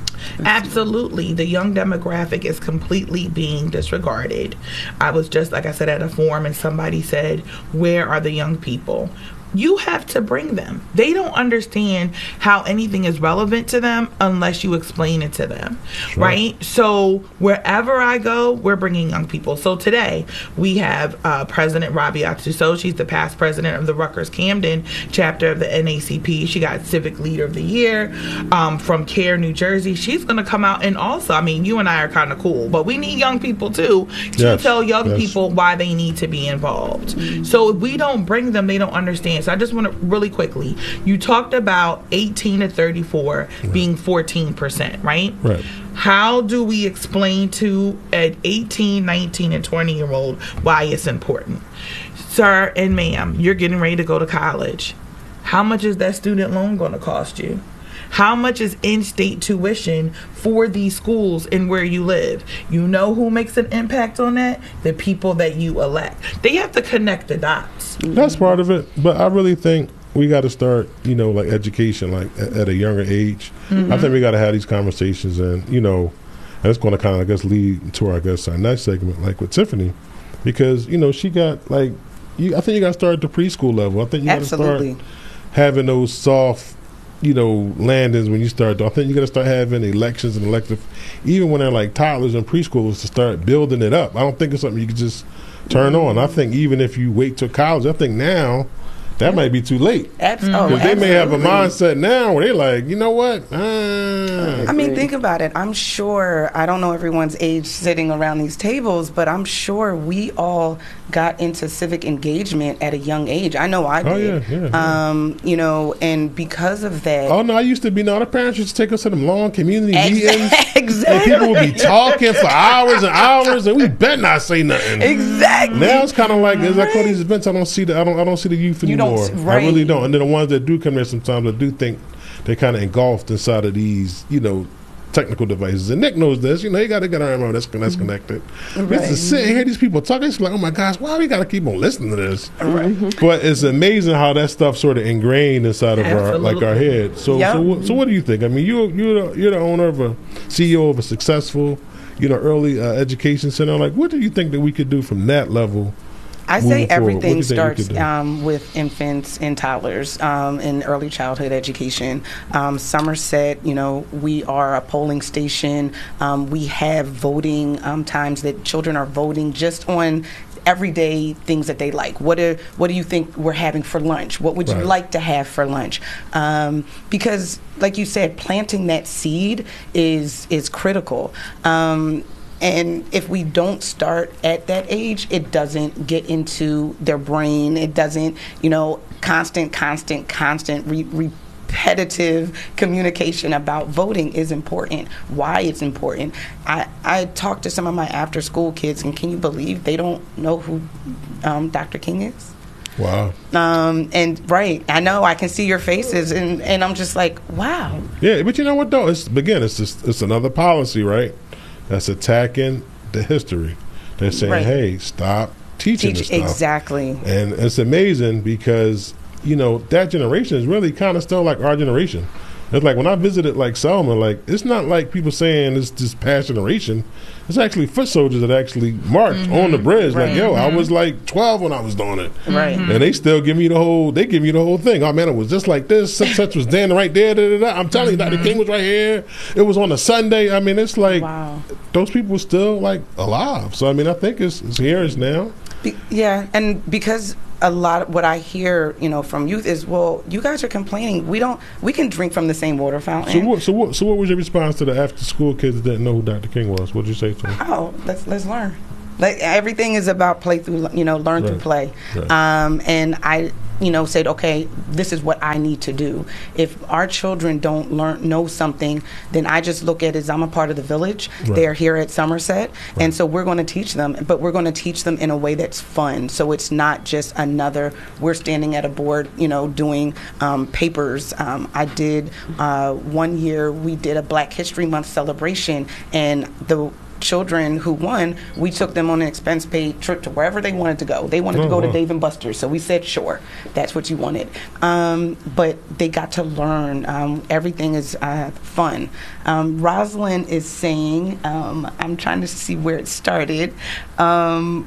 Absolutely. The young demographic is completely being disregarded. I was just, like I said, at a forum and somebody said, where are the young people? You have to bring them. They don't understand how anything is relevant to them unless you explain it to them, sure. right? So wherever I go, we're bringing young people. So today we have uh, President Rabia Tuso. She's the past president of the Rutgers Camden chapter of the N A C P. She got Civic Leader of the Year um, from CARE, New Jersey. She's going to come out and also, I mean, you and I are kind of cool, but we need young people too to yes. tell young yes. people why they need to be involved. Mm-hmm. So if we don't bring them, they don't understand. So I just want to really quickly, you talked about eighteen to thirty-four right. being fourteen percent, right? Right. How do we explain to an eighteen, nineteen, and twenty year old why it's important? Sir and ma'am, you're getting ready to go to college. How much is that student loan going to cost you? How much is in-state tuition for these schools and where you live? You know who makes an impact on that? The people that you elect. They have to connect the dots. That's part of it. But I really think we got to start, you know, like education, like at, at a younger age. Mm-hmm. I think we got to have these conversations and, you know, and it's going to kind of, I guess, lead to our, I guess, our next segment, like with Tiffany, because, you know, she got, like, you, I think you got to start at the preschool level. I think you got to start having those soft, you know, landings when you start. I think you got to start having elections and elective, even when they're like toddlers and preschoolers, to start building it up. I don't think it's something you can just turn on. I think even if you wait till college, I think now that might be too late. Absolutely. Because they may have a mindset now where they're like, you know what? Ah. I mean, think about it. I'm sure, I don't know everyone's age sitting around these tables, but I'm sure we all got into civic engagement at a young age. I know I did. Oh, yeah, yeah, yeah. Um, you know, and because of that. Oh, no, I used to be, no, the parents used to take us to them long community Exactly. meetings. Exactly. And people would be talking for hours and hours, and we better not say nothing. Exactly. Now it's kind of like, as I call these events, I don't see the, I don't, I don't see the youth You anymore. don't, right. I really don't. And then the ones that do come here sometimes, I do think they're kind of engulfed inside of these, you know, technical devices. And Nick knows this. You know, he got to get our that's, that's connected. Right. We have to sit and hear these people talk. It's like, oh my gosh, why we got to keep on listening to this? Right. But it's amazing how that stuff sort of ingrained inside of our, like our head. So, yep. so, what, so what do you think? I mean, you you're the, you're the owner of a C E O of a successful, you know, early uh, education center. Like, what do you think that we could do from that level? I say everything you starts um, with infants and toddlers um, in early childhood education. Um, Somerset, you know, we are a polling station. Um, we have voting um, times that children are voting just on everyday things that they like. What do what do you think we're having for lunch? What would you right. like to have for lunch? Um, because, like you said, planting that seed is is critical. Um, And if we don't start at that age, it doesn't get into their brain. It doesn't, you know, constant, constant, constant, re- repetitive communication about voting is important, why it's important. I, I talked to some of my after-school kids, and can you believe they don't know who um, Doctor King is? Wow. Um, and right, I know I can see your faces, and, and I'm just like, wow. Yeah, but you know what though? It's again, it's just it's another policy, right? That's attacking the history. They're saying, Right. hey, stop teaching Teach this stuff. exactly. And it's amazing because, you know, that generation is really kind of still like our generation. It's like when I visited like Selma, like it's not like people saying it's this past generation. It's actually foot soldiers that actually marched Mm-hmm. on the bridge. Like, Right. yo, I was like twelve when I was doing it. Right. And they still give me the whole, they give me the whole thing. Oh man, it was just like this. Such such was standing right there. Da, da, da. I'm telling you, Doctor King was right here. It was on a Sunday. I mean, it's like Wow. those people are still like alive. So I mean, I think it's, it's here, it's now. Be- yeah, and because a lot of what I hear, you know, from youth is, well, you guys are complaining. We don't. We can drink from the same water So fountain. what? So what? So what was your response to the after school kids that didn't know who Doctor King was? What did you say to them? Oh, let's let's learn. Like everything is about play through, you know, learn through Right. play. Right. Um, and I, you know, said, okay, this is what I need to do. If our children don't learn, know something, then I just look at it as I'm a part of the village. Right. They're here at Somerset, and so we're going to teach them, but we're going to teach them in a way that's fun. So it's not just another. We're standing at a board, you know, doing um, papers. Um, I did uh, one year. We did a Black History Month celebration, and the children who won, we took them on an expense paid trip to wherever they wanted to go. They wanted Oh, to go wow. to Dave and Buster's, so we said, sure, that's what you wanted. Um, but they got to learn. Um, everything is uh, fun. Um, Rosalind is saying, um, I'm trying to see where it started. Um,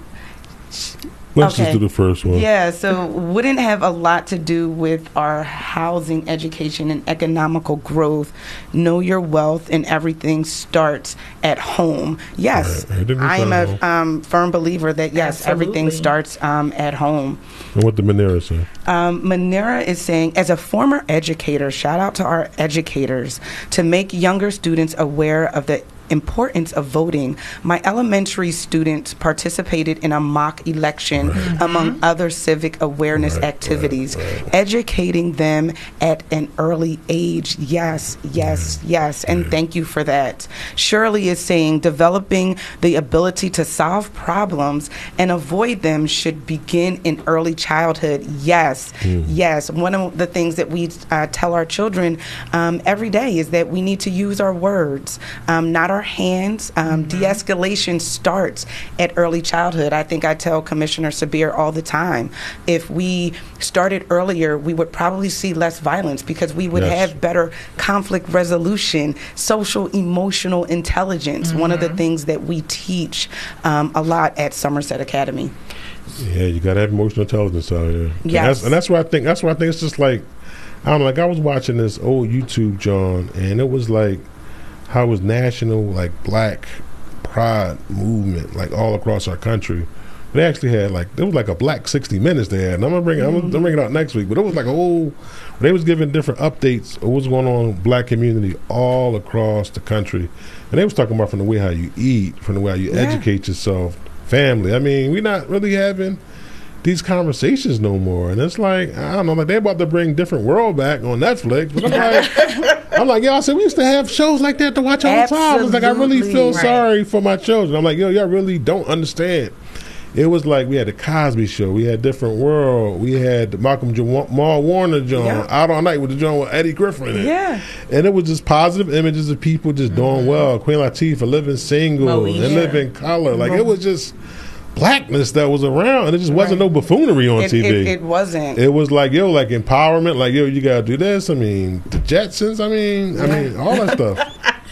Let's Okay. just do the first one. yeah, so wouldn't have a lot to do with our housing, education, and economical growth. Know your wealth, and everything starts at home. Yes, Right. Everything I am starts a at home. um, firm believer that yes, everything Absolutely. starts um, at home. And what the Manera say? Um, Manera is saying, as a former educator, shout out to our educators, to make younger students aware of the importance of voting. My elementary students participated in a mock election among other civic awareness Right, activities, right, right. educating them at an early age. Yes, yes, yes, and thank you for that. Shirley is saying developing the ability to solve problems and avoid them should begin in early childhood. Yes, yes. One of the things that we uh, tell our children um, every day is that we need to use our words, um, not our hands. Um, de-escalation starts at early childhood. I think I tell Commissioner Sabir all the time, if we started earlier, we would probably see less violence because we would Yes. have better conflict resolution, social emotional intelligence. One of the things that we teach um, a lot at Somerset Academy. Yeah, you gotta have emotional intelligence out here. And Yes. that's, and that's why I think. That's why I think it's just like I don't know. Like I was watching this old YouTube, John, and it was like how it was national like Black Pride movement like all across our country. They actually had like there was like a Black sixty Minutes they had, and I'm gonna bring it, I'm gonna, I'm gonna bring it out next week. But it was like a whole. They was giving different updates of what's going on in the Black community all across the country, and they was talking about from the way how you eat, from the way how you Yeah. educate yourself, family. I mean, we're not really having these conversations no more, and it's like I don't know, like they're about to bring Different World back on Netflix. But I'm like, I'm like, yo, I said we used to have shows like that to watch all the time. It's like I really feel Absolutely. Right. sorry for my children. I'm like, yo, y'all really don't understand. It was like we had the Cosby Show, we had Different World, we had the Malcolm Jamal Warner John, Yeah. Out All Night with the John with Eddie Griffin in it. Yeah. And it was just positive images of people just doing well. Queen Latifah living single Moesha. and living color. Like it was just blackness that was around, and it just wasn't no buffoonery on It, T V. it, it wasn't. It was like, yo, like empowerment, like, yo, you gotta do this. I mean, the Jetsons, I mean, I mean, all that stuff.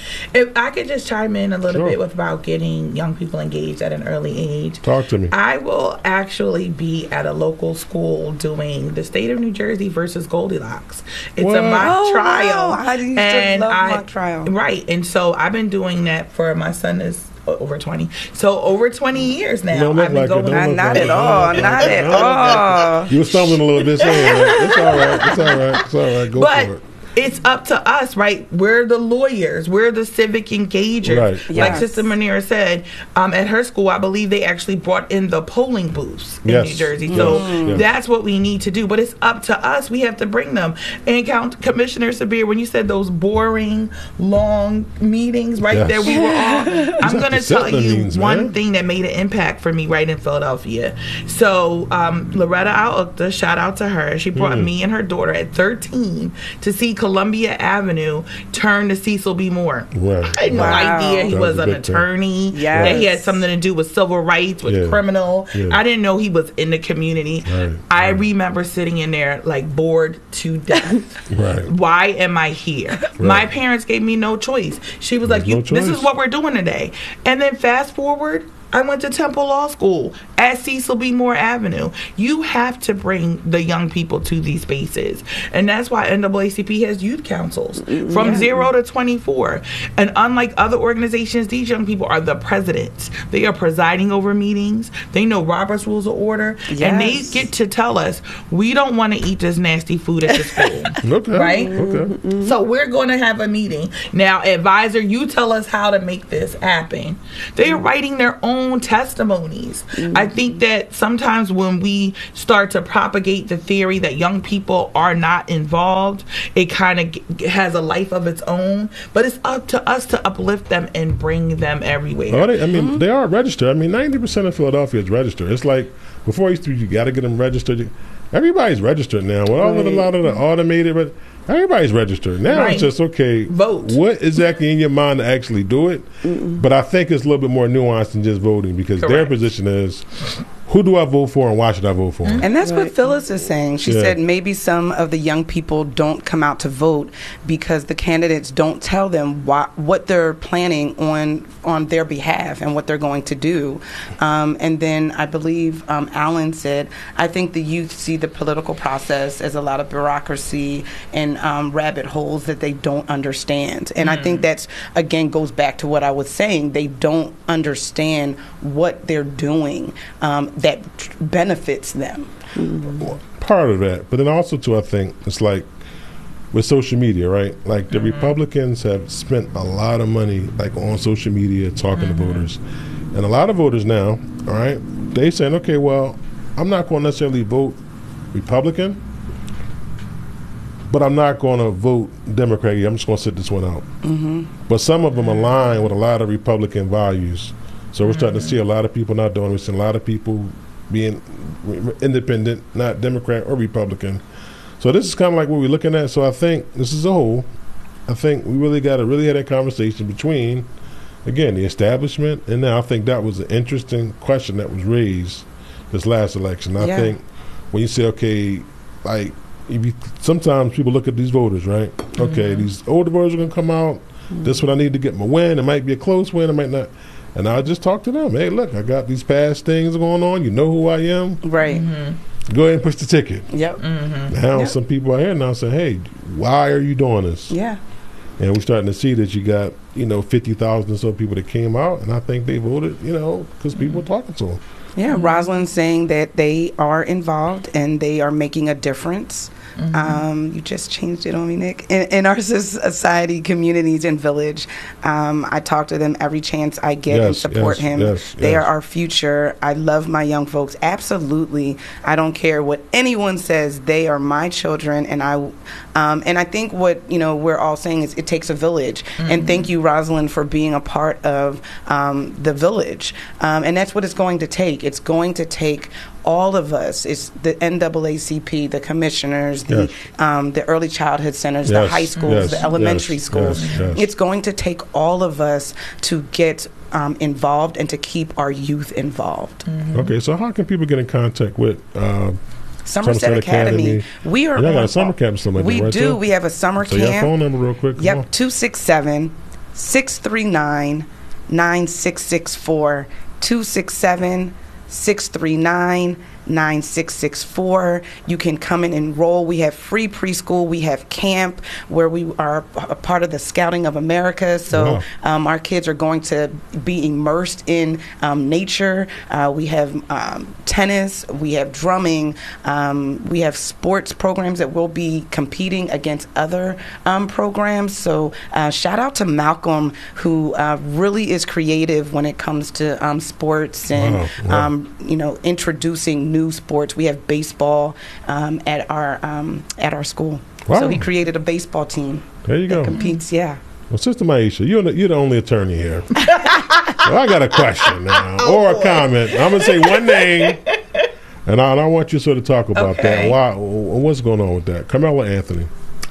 If I could just chime in a little Sure. bit with about getting young people engaged at an early age. Talk to me. I will actually be at a local school doing the state of New Jersey versus Goldilocks. It's What? a mock Oh, trial. wow. I used to and love I, mock trial. Right. And so I've been doing that for my son is over twenty. So over twenty years now. Don't look I've been like it. going Don't Uh, look not like at it. all. Don't look Not like it. at Don't look like it. all. You were stumbling a little bit saying that. It's all right. It's all right. It's all right. Go But for it. it's up to us, right? We're the lawyers. We're the civic engagers. Right. Like Yes. Sister Manira said, um, at her school, I believe they actually brought in the polling booths in Yes. New Jersey. Yes. So Yes. that's what we need to do. But it's up to us. We have to bring them. And Count Commissioner Sabir, when you said those boring, long meetings, right Yes. there, we were all. I'm going to tell settling you meetings, one man. thing that made an impact for me right in Philadelphia. So um, Loretta Al-Uqta, shout out to her. She brought Mm. me and her daughter at thirteen to see Columbia Avenue turn to Cecil B. Moore. Right. I had no Wow. idea he That was, was a an big thing. attorney. Yes. That he had something to do with civil rights, with Yeah. criminal. Yeah. I didn't know he was in the community. Right. I Right. remember sitting in there like bored to death. Right. Why am I here? My parents gave me no choice. She was like, There's "You, no this is choice. what we're doing today." And then fast forward, I went to Temple Law School at Cecil B. Moore Avenue. You have to bring the young people to these spaces. And that's why N double A C P has youth councils from Yeah. zero to twenty-four. And unlike other organizations, these young people are the presidents. They are presiding over meetings. They know Robert's Rules of Order. And they Yes. get to tell us, we don't want to eat this nasty food at the school. Okay. Right? Okay. So we're going to have a meeting. Now, advisor, you tell us how to make this happen. They are writing their own testimonies. I think that sometimes when we start to propagate the theory that young people are not involved, it kind of g- has a life of its own. But it's up to us to uplift them and bring them everywhere. Oh, they, I mean, they are registered. I mean, ninety percent of Philadelphia is registered. It's like before, used to you got to get them registered. Everybody's registered now. With all of the, a lot of the automated, but everybody's registered now. Right. It's just okay. Vote. What exactly in your mind to actually do it? But I think it's a little bit more nuanced than just voting because their Correct. position is, who do I vote for and why should I vote for? 'em? And that's Right. what Phyllis is saying. She Yeah. said maybe some of the young people don't come out to vote because the candidates don't tell them why, what they're planning on on their behalf and what they're going to do. Um, and then I believe um, Alan said, I think the youth see the political process as a lot of bureaucracy and um, rabbit holes that they don't understand. And I think that's, again, goes back to what I was saying. They don't understand what they're doing um, that tr- benefits them. Part of that, but then also too, I think it's like with social media, right? Like the Republicans have spent a lot of money, like on social media, talking to voters, and a lot of voters now, all right, they saying, okay, well, I'm not going to necessarily vote Republican, but I'm not going to vote Democrat. I'm just going to sit this one out. Mm-hmm. But some of them align with a lot of Republican values, so we're starting to see a lot of people not doing. We're seeing a lot of people being independent, not Democrat or Republican. So this is kind of like what we're looking at. So I think this is a whole. I think we really got to really have that conversation between, again, the establishment, and now I think that was an interesting question that was raised this last election. I Yeah. think when you say, okay, like, if you, sometimes people look at these voters, right? Okay, these older voters are going to come out. This is what I need to get my win. It might be a close win. It might not. And I just talk to them. Hey, look, I got these past things going on. You know who I am. Right. Go ahead and push the ticket. Yep. Now Yep. some people out here now saying, hey, why are you doing this? Yeah. And we're starting to see that you got, you know, fifty thousand or so people that came out, and I think they voted, you know, because people were talking to them. Yeah, Rosalind's saying that they are involved and they are making a difference. Um, you just changed it on me, Nick. In, in our society, communities, and village, um, I talk to them every chance I get and Yes, support yes, him. yes, they yes. are our future. I love my young folks. Absolutely. I don't care what anyone says. They are my children, and I, um, and I think what you know we're all saying is it takes a village. And thank you, Rosalind, for being a part of um, the village. Um, and that's what it's going to take. It's going to take all of us. It's the N double A C P, the commissioners, the Yes. um, the early childhood centers, the Yes, high schools, yes, the elementary yes, schools. yes, yes. It's going to take all of us to get um, involved and to keep our youth involved. Okay, so how can people get in contact with uh, Somerset, Somerset Academy. Academy? We are Y'all got on- a summer camp or something like We that, right, do. too? We have a summer So your camp. phone number real quick. Come Yep, on. two six seven, six three nine, nine six six four, two six seven, six three nine, nine six six four. You can come and enroll. We have free preschool. We have camp where we are a part of the Scouting of America. So Wow. um, our kids are going to be immersed in um, nature. Uh, we have um, tennis. We have drumming. Um, we have sports programs that will be competing against other um, programs. So uh, shout out to Malcolm, who uh, really is creative when it comes to um, sports and Wow. Wow. um, you know, introducing new sports. We have baseball um, at our um, at our school. Wow. So he created a baseball team There you that go. competes. Yeah. Well, Sister Maisha, you're the, you're the only attorney here. So I got a question now, or a comment. I'm going to say one name, and I, and I want you to sort of talk about Okay. that. Why? What's going on with that? Carmelo Anthony.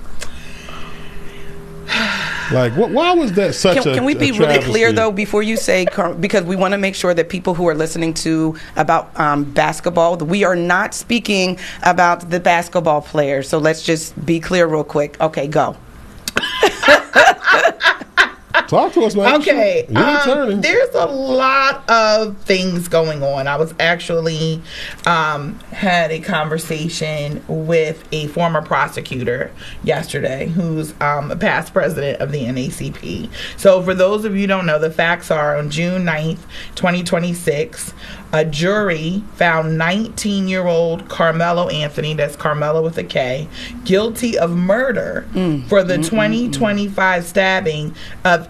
Like, what, why was that such Can, a can we be a really travesty? clear though before you say car- because we want to make sure that people who are listening to about um, basketball, we are not speaking about the basketball players. So let's just be clear real quick. Okay, go. Talk to us, man. Okay, You're an um, attorney. there's a lot of things going on. I was actually um, had a conversation with a former prosecutor yesterday, who's um, a past president of the N A A C P. So, for those of you who don't know, the facts are on June ninth, twenty twenty-six. A jury found nineteen-year-old Carmelo Anthony, that's Carmelo with a K, guilty of murder Mm. for the Mm, mm, twenty twenty-five stabbing of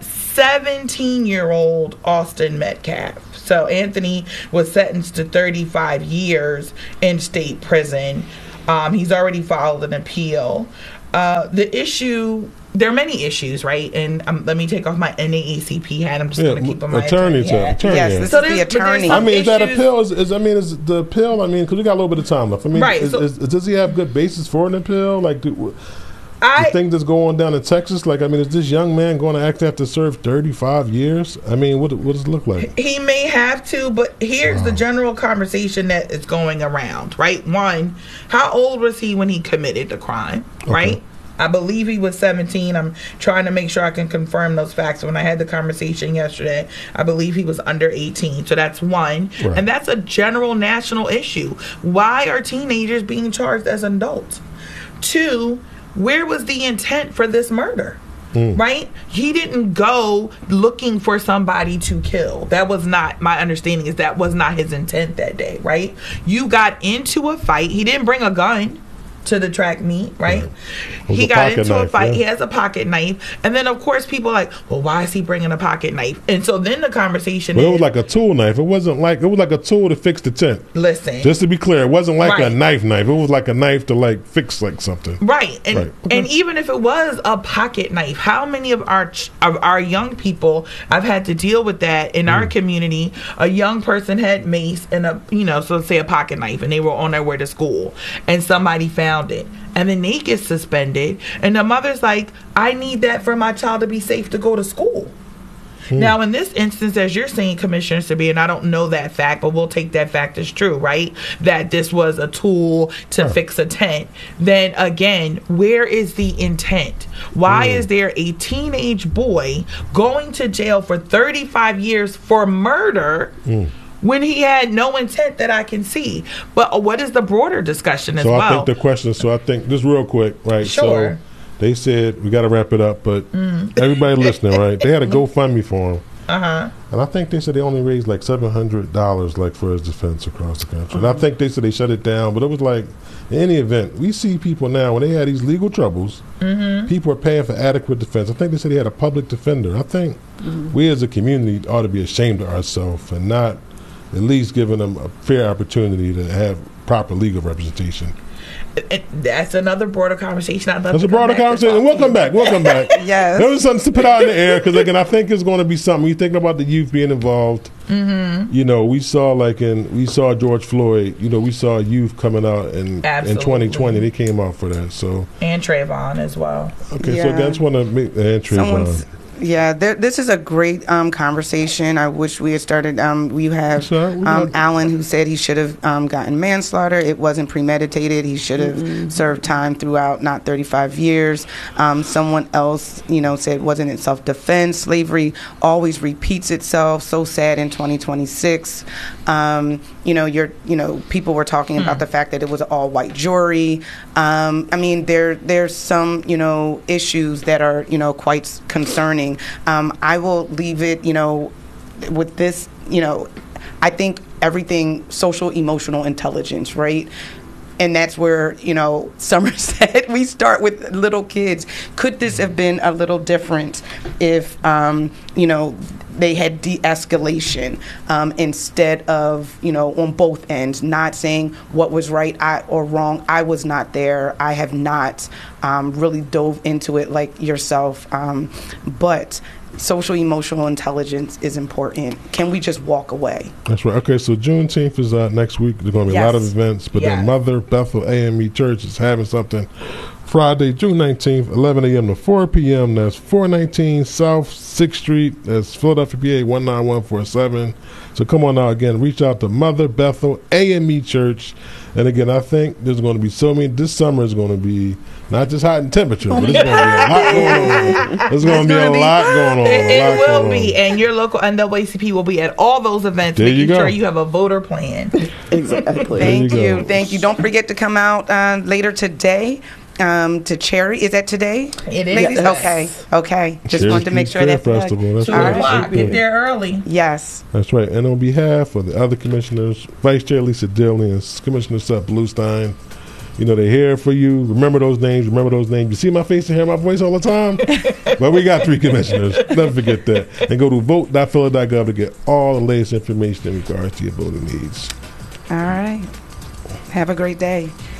seventeen-year-old Austin Metcalf. So Anthony was sentenced to thirty-five years in state prison. Um, he's already filed an appeal. Uh, the issue... There are many issues, right? And um, let me take off my N double A C P hat. I'm just Yeah, going to keep on my attorney attorney to- hat. attorney Yes, hat. this So is the there's- but there's attorney. I some mean, is that issues- appeal? Is, is I mean, is the appeal? I mean, because we got a little bit of time left. I mean, Right, is, so- is, does he have good basis for an appeal? Like, do, the I, thing that's going on down in Texas. Like, I mean, is this young man going to actually have to serve thirty-five years? I mean, what what does it look like? He may have to, but here's Wow. the general conversation that is going around, right? One, how old was he when he committed the crime, right? I believe he was seventeen. I'm trying to make sure I can confirm those facts. When I had the conversation yesterday, I believe he was under eighteen. So that's one. Right. And that's a general national issue. Why are teenagers being charged as adults? Two, where was the intent for this murder? Right? He didn't go looking for somebody to kill. That was not, my understanding is that was not his intent that day, right? You got into a fight. He didn't bring a gun to the track meet, right? Right. It was He a got pocket into a knife, fight. yeah. He has a pocket knife. And then, of course, people are like, well, why is he bringing a pocket knife? And so then the conversation But is, it was like a tool knife. It wasn't like it was like a tool to fix the tent. listen. Just to be clear, it wasn't like a Right. knife knife. It was like a knife to like fix like something. Right, and Right. Okay. and even if it was a pocket knife, how many of our ch- of our young people I've had to deal with that in Mm. our community? A young person had mace and a you know, so let's say a pocket knife, and they were on their way to school, and somebody found it, and then they get suspended, and the mother's like, "I need that for my child to be safe to go to school." Now, in this instance, as you're saying, Commissioner Sabir, and I don't know that fact, but we'll take that fact as true, right? That this was a tool to Sure. fix a tent. Then again, where is the intent? Why is there a teenage boy going to jail for thirty-five years for murder? When he had no intent that I can see. But what is the broader discussion as So well? I think the question. So I think just real quick, right? Sure. So they said we got to wrap it up, but Mm. everybody listening, right? They had a GoFundMe for him, uh-huh. and I think they said they only raised like seven hundred dollars, like for his defense across the country. And I think they said they shut it down, but it was like in any event, we see people now when they had these legal troubles, Mm-hmm. people are paying for adequate defense. I think they said he had a public defender. I think we as a community ought to be ashamed of ourselves and not at least giving them a fair opportunity to have proper legal representation. And that's another broader conversation. I'd love That's to a come broader back to conversation. talk We'll to come you. back. We'll come back. Yes. There was something to put out in the air because, again, I think it's going to be something. You're thinking about the youth being involved. Mm-hmm. You know, we saw like in we saw George Floyd. You know, we saw youth coming out in in Absolutely. twenty twenty. They came out for that. So And Trayvon as well. okay, so Yeah. again, I just want to make the entry. Someone's Yeah, there, this is a great um, conversation. I wish we had started. Um, we have Sure, we um, got- Alan, who said he should have um, gotten manslaughter. It wasn't premeditated. He should have Mm-hmm. served time throughout, not thirty-five years. Um, someone else, you know, said wasn't it self-defense? Slavery always repeats itself. So sad in twenty twenty-six. Um, you know, you're, you know, people were talking about the fact that it was an all-white jury. Um, I mean, there there's some, you know, issues that are, you know, quite concerning. Um, I will leave it, you know, with this, you know, I think everything social emotional intelligence, right? And that's where, you know, Summer said we start with little kids. Could this have been a little different if, um, you know, they had de-escalation um, instead of, you know, on both ends, not saying what was right I, or wrong. I was not there. I have not um, really dove into it like yourself. Um, but social emotional intelligence is important. Can we just walk away? That's right. Okay, so Juneteenth is uh, next week. There's going to be a lot of Yes. events, but Yes. then Mother Bethel A M E Church is having something Friday, June nineteenth, eleven a.m. to four p.m. That's four nineteen South sixth Street. That's Philadelphia, P A one nine one four seven. So come on out again. Reach out to Mother Bethel A M E Church. And again, I think there's going to be so many. This summer is going to be not just hot in temperature, but it's going to be a lot going on. There's going to be a gonna be- lot going on. It, a it lot will going be, on. and your local N double A C P will be at all those events, There you making go. sure you have a voter plan. Exactly. Thank you you, go. thank you. Don't forget to come out uh, later today um, to Cherry. Is that today? It is. Ladies? Yes. Okay, okay. Just Cherry wanted to make Street sure Fair that. Festival. That's Two All right. right. o'clock. That's Get there early. Yes. That's right. And on behalf of the other commissioners, Vice Chair Lisa Dilley and Commissioner Seth Bluestein, you know, they're here for you. Remember those names. Remember those names. You see my face and hear my voice all the time? But we got three commissioners. Never forget that. And go to vote dot phila dot gov to get all the latest information in regards to your voting needs. All right. Have a great day.